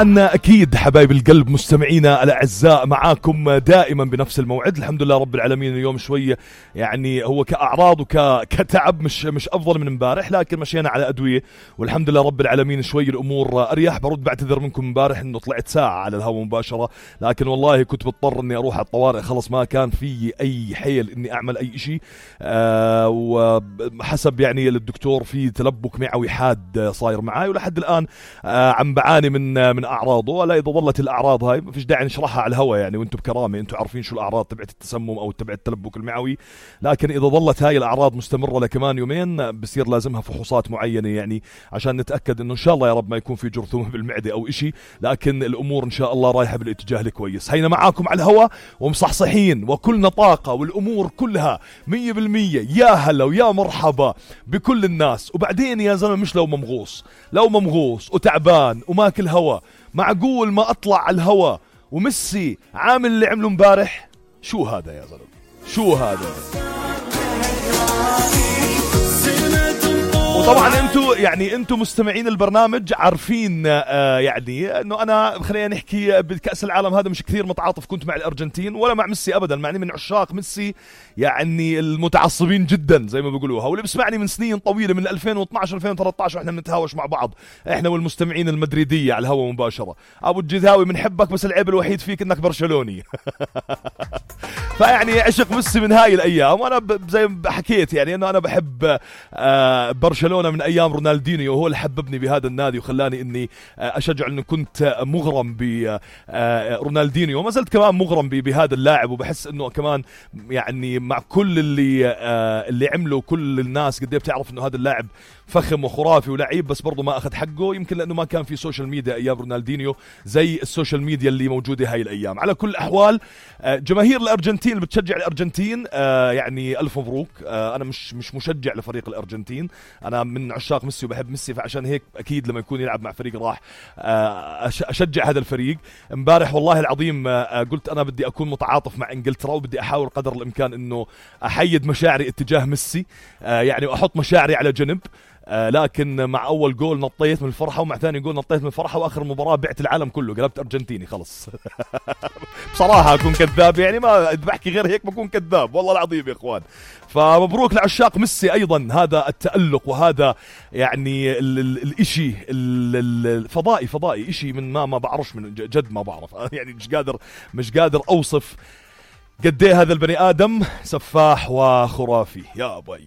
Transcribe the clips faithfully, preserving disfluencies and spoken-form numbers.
أنا أكيد حبايب القلب مستمعينا الأعزاء معاكم دائما بنفس الموعد. الحمد لله رب العالمين اليوم شوية يعني هو كأعراض وكتعب مش مش أفضل من امبارح، لكن مشينا على أدوية والحمد لله رب العالمين شوي الأمور أريح. برد بعتذر منكم امبارح إنه طلعت ساعة على الهواء مباشرة، لكن والله كنت بضطر إني أروح على الطوارئ، خلص ما كان في أي حيل إني أعمل أي إشي. آه وحسب يعني الدكتور في تلبك معوي حاد صاير معاي، ولحد الآن آه عم بعاني من من اعراضه. ولا اذا ظلت الاعراض هاي ما فيش داعي نشرحها على الهواء يعني، وانتم بكرامه انتم عارفين شو الاعراض تبعت التسمم او تبعت التلبك المعوي، لكن اذا ظلت هاي الاعراض مستمره لكمان يومين بصير لازمها فحوصات معينه يعني عشان نتاكد انه ان شاء الله يا رب ما يكون في جرثومه بالمعده او إشي، لكن الامور ان شاء الله رايحه بالاتجاه الكويس. هينا معاكم على الهواء ومصحصحين وكلنا طاقه والامور كلها مية بالمية. يا هلا ويا مرحبا بكل الناس. وبعدين يا زلمه مش لو ممغوص، لو ممغوص وتعبان وماكل هوا، معقول ما اطلع على الهوا وميسي عامل اللي عمله امبارح؟ شو هذا يا زلمه؟ شو هذا؟ وطبعا انتو يعني انتو مستمعين البرنامج عارفين آه يعني انه انا خلينا نحكي بالكأس العالم هذا مش كثير متعاطف كنت مع الارجنتين ولا مع ميسي ابدا، معني من عشاق ميسي يعني المتعصبين جدا زي ما بيقولوها، واللي بسمعني من سنين طويله من ألفين واثناشر ألفين وثلاثة عشر واحنا بنتهاوش مع بعض احنا والمستمعين المدريديه على الهواء مباشره. ابو الجذاوي بنحبك بس العيب الوحيد فيك انك برشلوني. فيعني عشق ميسي من هاي الايام، وانا زي ما حكيت يعني انه انا بحب آه برشلونه من ايام رونالدينيو، وهو اللي حببني بهذا النادي وخلاني اني اشجع، انه كنت مغرم برونالدينيو وما زلت كمان مغرم بهذا اللاعب، وبحس انه كمان يعني مع كل اللي اللي عمله كل الناس قد ايه بتعرف انه هذا اللاعب فخم وخرافي ولعيب، بس برضه ما اخذ حقه، يمكن لانه ما كان في سوشيال ميديا ايام رونالدينيو زي السوشيال ميديا اللي موجوده هاي الايام. على كل الاحوال جماهير الارجنتين اللي بتشجع الارجنتين يعني الف مبروك. انا مش مش مشجع لفريق الارجنتين، انا من عشاق ميسي وبحب ميسي، فعشان هيك اكيد لما يكون يلعب مع فريق راح اشجع هذا الفريق. امبارح والله العظيم قلت انا بدي اكون متعاطف مع انجلترا، وبدي احاول قدر الامكان انه احيد مشاعري اتجاه ميسي يعني واحط مشاعري على جنب، آه لكن مع اول جول نطيت من الفرحه، ومع ثاني جول نطيت من الفرحه، واخر مباراه بعت العالم كله قلبت ارجنتيني خلص. بصراحه اكون كذاب يعني، ما بحكي غير هيك بكون كذاب والله العظيم يا اخوان. فمبروك لعشاق ميسي ايضا هذا التألق وهذا يعني ال ال الاشي ال الفضائي فضائي اشي من ما ما بعرفش من جد ما بعرف يعني مش قادر مش قادر اوصف قد ايه هذا البني ادم سفاح وخرافي يا ابي.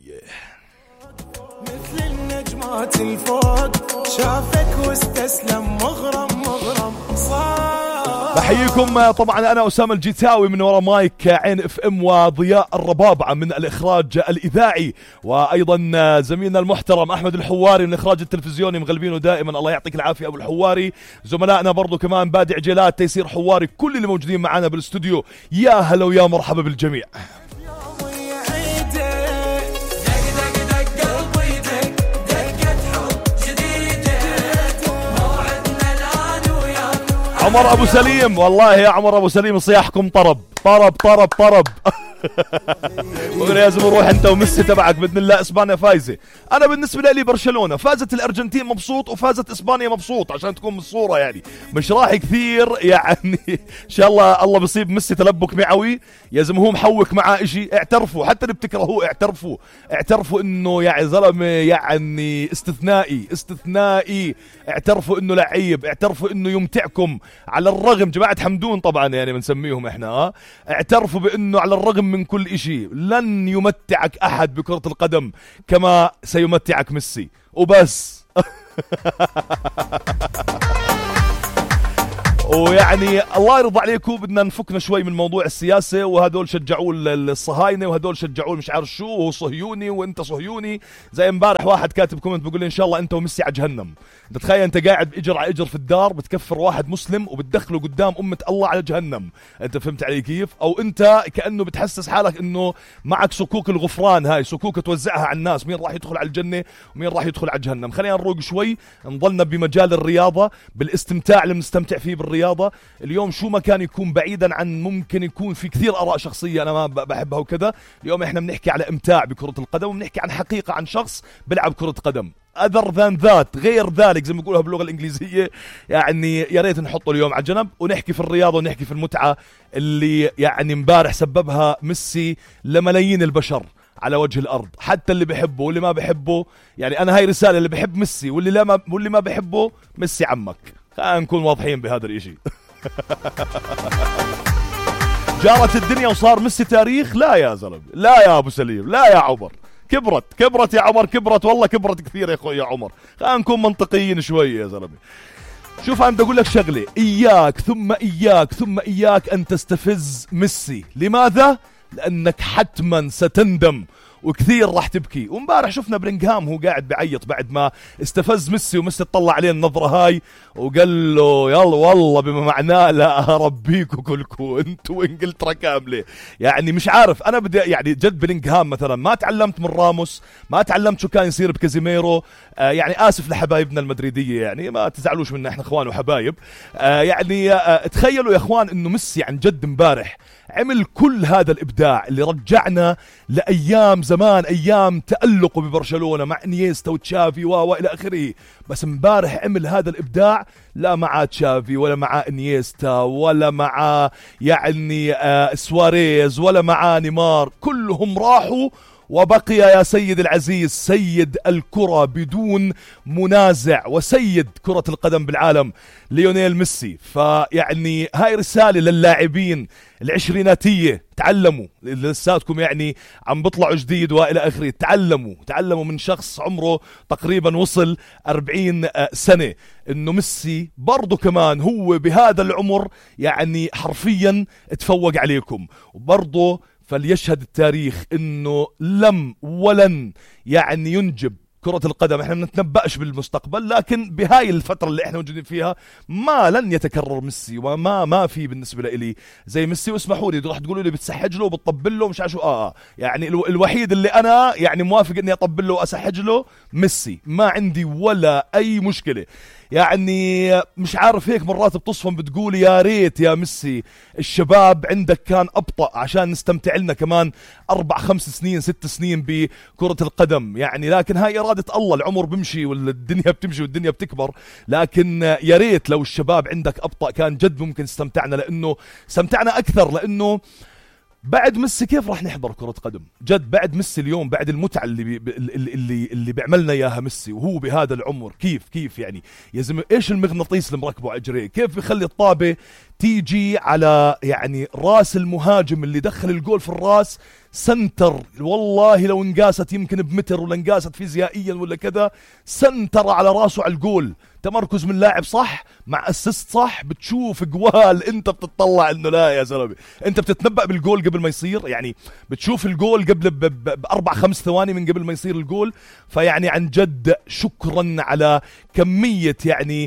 مثل النجمات الفوق شافك واستسلم مغرم مغرم صار. بحييكم طبعا انا اسامه الجيتاوي من وراء مايك عين اف ام، وضياء الربابعه من الاخراج الاذاعي، وايضا زميلنا المحترم احمد الحواري من الاخراج التلفزيوني، مغلبينه دائما الله يعطيك العافيه ابو الحواري. زملائنا برضو كمان بادع جيلات، تيسير حواري، كل اللي موجودين معنا بالاستوديو يا هلا ويا مرحبا بالجميع. عمر ابو سليم، والله يا عمر ابو سليم صياحكم طرب طرب طرب طرب. بقول يا زلمه روح انت وميسي تبعك باذن الله اسبانيا فايزه. انا بالنسبه لي برشلونه فازت الارجنتين مبسوط وفازت اسبانيا مبسوط، عشان تكون بالصوره يعني مش راح كثير يعني ان شاء الله الله بيصيب ميسي تلبك معوي يا زلمه، هو محوك معاه اشي. اعترفوا حتى اللي بتكرهوه، اعترفوا اعترفوا انه يا زلمه يعني استثنائي استثنائي، اعترفوا انه لعيب، اعترفوا انه يمتعكم على الرغم جماعه حمدون طبعا يعني بنسميهم احنا اه اعترفوا بانه على الرغم من كل إشي لن يمتعك أحد بكرة القدم كما سيمتعك ميسي وبس. ويعني الله يرضى عليكم بدنا نفكنا شوي من موضوع السياسة، وهدول شجعوا الصهاينة وهدول شجعوا مش عارف شو، وهو صهيوني وانت صهيوني. زي امبارح واحد كاتب كومنت بيقول لي ان شاء الله انت وميسي على جهنم. انت تخيل انت قاعد اجر على اجر في الدار بتكفر واحد مسلم وبتدخله قدام امة الله على جهنم، انت فهمت علي كيف؟ او انت كأنه بتحسس حالك انه معك صكوك الغفران، هاي صكوك توزعها على الناس، مين راح يدخل على الجنة ومين راح يدخل على جهنم. خلينا نروق شوي، نضلنا بمجال الرياضة بالاستمتاع اللي بنستمتع فيه بالرياضة الرياضة اليوم شو ما كان يكون بعيدا عن ممكن يكون في كثير آراء شخصية أنا ما بحبها وكذا. اليوم إحنا بنحكي على إمتاع بكرة القدم وبنحكي عن حقيقة عن شخص بيلعب كرة قدم. other than that غير ذلك زي ما بيقولها باللغة الإنجليزية يعني يا ريت نحطه اليوم على جنب ونحكي في الرياضة ونحكي في المتعة اللي يعني امبارح سببها ميسي لملايين البشر على وجه الأرض، حتى اللي بحبه واللي ما بحبه. يعني أنا هاي رسالة اللي بحب ميسي واللي لا ما واللي ما بحبه، ميسي عمك، خلينا نكون واضحين بهذا الإشي. جارت الدنيا وصار ميسي تاريخ؟ لا يا زلمة، لا يا أبو سليم، لا يا عمر، كبرت كبرت يا عمر، كبرت والله كبرت كثير يا أخوي يا عمر، خلينا نكون منطقيين شوي يا زلمة. شوف أنا بدي أقول لك شغلة، إياك ثم إياك ثم إياك أن تستفز ميسي. لماذا؟ لأنك حتما ستندم وكثير راح تبكي. ومبارح شفنا برينغهام هو قاعد بعيط بعد ما استفز ميسي، وميسي طلع عليه النظرة هاي وقال له يلا والله بما معناه لا أربيكوا كلكوا انتوا انجلترا كاملة. يعني مش عارف أنا بدي يعني جد برينغهام مثلا ما تعلمت من راموس، ما تعلمت شو كان يصير بكازيميرو. آه يعني آسف لحبايبنا المدريدية، يعني ما تزعلوش منا، احنا اخوان وحبايب. آه يعني آه تخيلوا يا اخوان انه ميسي عن جد مبارح عمل كل هذا الإبداع اللي رجعنا لأيام زمان، أيام تألقه ببرشلونة مع انيستا وتشافي وإلى آخره. بس مبارح عمل هذا الإبداع لا مع تشافي ولا مع انيستا ولا مع يعني آه سواريز ولا مع نيمار، كلهم راحوا وبقي يا سيد العزيز سيد الكرة بدون منازع وسيد كرة القدم بالعالم ليونيل ميسي. فيعني هاي رسالة للاعبين العشريناتية، تعلموا لساتكم يعني عم بطلعوا جديد وإلى آخره، تعلموا تعلموا من شخص عمره تقريبا وصل أربعين سنة إنه ميسي برضو كمان هو بهذا العمر يعني حرفيا تفوق عليكم. وبرضو فليشهد التاريخ انه لم ولن يعني ينجب كرة القدم. احنا ما نتنبأش بالمستقبل، لكن بهاي الفترة اللي احنا موجودين فيها ما لن يتكرر ميسي، وما ما في بالنسبة لي زي ميسي. واسمحوا لي راح تقولوا لي بتسحج له وبتطبل له مش عارف شو اه, آه. يعني الو الوحيد اللي انا يعني موافق اني اطبل له واسحج له ميسي، ما عندي ولا اي مشكلة. يعني مش عارف هيك مرات بتصفن بتقول يا ريت يا ميسي الشباب عندك كان أبطأ عشان نستمتع لنا كمان أربع خمس سنين ست سنين بكرة القدم. يعني لكن هاي إرادة الله، العمر بمشي والدنيا بتمشي والدنيا بتكبر. لكن يا ريت لو الشباب عندك أبطأ كان جد ممكن استمتعنا، لأنه استمتعنا أكثر. لأنه بعد ميسي كيف راح نحضر كرة قدم جد؟ بعد ميسي اليوم، بعد المتعة اللي بي اللي اللي, اللي بيعملنا اياها ميسي وهو بهذا العمر، كيف كيف يعني يا زلمه ايش المغناطيس اللي مركبه على اجريه؟ كيف بيخلي الطابة تيجي على يعني راس المهاجم اللي دخل الجول في الراس سنتر، والله لو انقاست يمكن بمتر ولا انقاست فيزيائيا ولا كذا، سنتر على راسه على الجول. تمركز من لاعب صح مع اسيست صح، بتشوف جوال انت بتطلع انه لا يا زلمه انت بتتنبأ بالجول قبل ما يصير. يعني بتشوف الجول قبل باربع خمس ثواني من قبل ما يصير الجول. فيعني عن جد شكرا على كميه يعني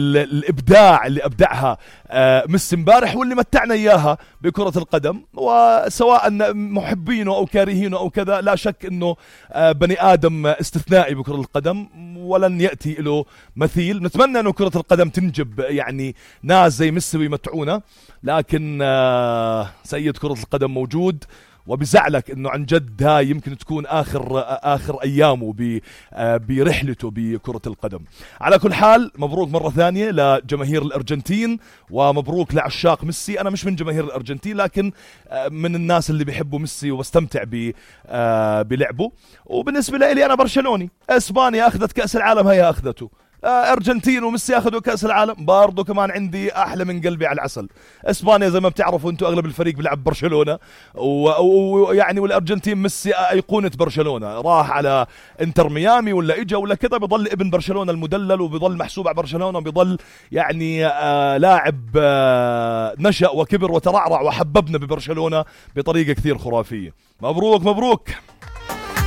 الابداع اللي ابدعها آه ميسي امبارح واللي متعنا اياها بكره القدم. وسواء محبينه او كارهينه او كذا، لا شك انه آه بني ادم استثنائي بكره القدم ولن ياتي له مثيل. نتمنى انه كرة القدم تنجب يعني ناس زي ميسي ويمتعونا، لكن آه سيد كرة القدم موجود. وبزعلك انه عن جد هاي يمكن تكون اخر اخر ايامه برحلته بكرة القدم. على كل حال مبروك مرة ثانية لجماهير الارجنتين، ومبروك لعشاق ميسي. انا مش من جماهير الارجنتين، لكن من الناس اللي بيحبوا ميسي وبستمتع بلعبه. وبالنسبة لي انا برشلوني. اسبانيا اخذت كأس العالم، هي اخذته. ارجنتين وميسي اخذوا كاس العالم، برضو كمان عندي احلى من قلبي على العسل. اسبانيا زي ما بتعرفوا انتم اغلب الفريق بيلعب برشلونه، ويعني والارجنتين ميسي ايقونه برشلونه، راح على انتر ميامي ولا اجا ولا كذا بيضل ابن برشلونه المدلل، وبيضل محسوب على برشلونه، وبيضل يعني آه لاعب آه نشأ وكبر وترعرع وحببنا ببرشلونه بطريقه كثير خرافيه. مبروك مبروك.